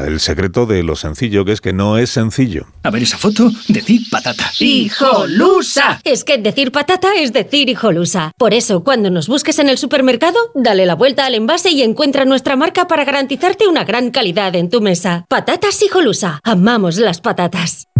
el secreto de lo sencillo, que es que no es sencillo. A ver esa foto, decir patata. ¡Hijolusa! Es que decir patata es decir hijolusa. Por eso, cuando nos busques en el supermercado, dale la vuelta al envase y encuentra nuestra marca para garantizarte una gran calidad en tu mesa. Patatas Hijolusa. Amamos las patatas.